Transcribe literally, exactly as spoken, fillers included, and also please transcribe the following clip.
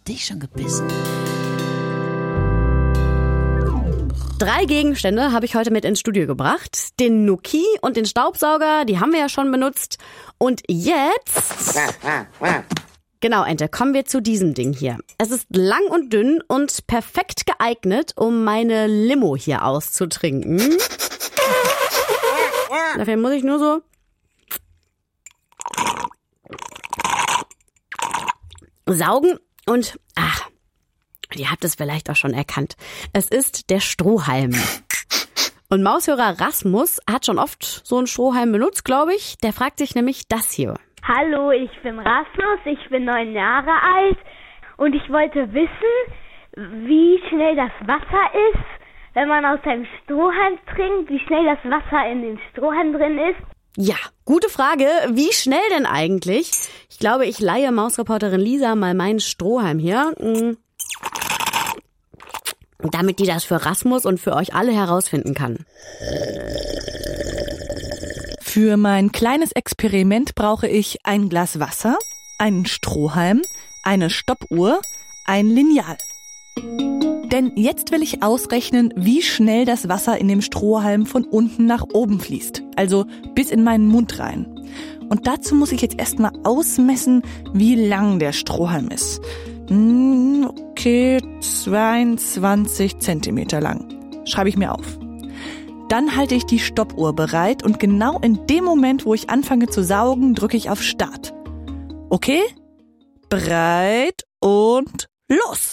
dich schon gebissen? Drei Gegenstände habe ich heute mit ins Studio gebracht. Den Nuki und den Staubsauger, die haben wir ja schon benutzt. Und jetzt... Genau, Ente, kommen wir zu diesem Ding hier. Es ist lang und dünn und perfekt geeignet, um meine Limo hier auszutrinken. Dafür muss ich nur so... saugen und... ach, ihr habt es vielleicht auch schon erkannt. Es ist der Strohhalm. Und Maushörer Rasmus hat schon oft so einen Strohhalm benutzt, glaube ich. Der fragt sich nämlich das hier. Hallo, ich bin Rasmus, ich bin neun Jahre alt und ich wollte wissen, wie schnell das Wasser ist, wenn man aus einem Strohhalm trinkt, wie schnell das Wasser in den Strohhalm drin ist. Ja, gute Frage. Wie schnell denn eigentlich? Ich glaube, ich leihe Mausreporterin Lisa mal meinen Strohhalm hier, damit die das für Rasmus und für euch alle herausfinden kann. Für mein kleines Experiment brauche ich ein Glas Wasser, einen Strohhalm, eine Stoppuhr, ein Lineal. Denn jetzt will ich ausrechnen, wie schnell das Wasser in dem Strohhalm von unten nach oben fließt, also bis in meinen Mund rein. Und dazu muss ich jetzt erstmal ausmessen, wie lang der Strohhalm ist. Okay, zweiundzwanzig Zentimeter lang. Schreibe ich mir auf. Dann halte ich die Stoppuhr bereit und genau in dem Moment, wo ich anfange zu saugen, drücke ich auf Start. Okay? Bereit und los!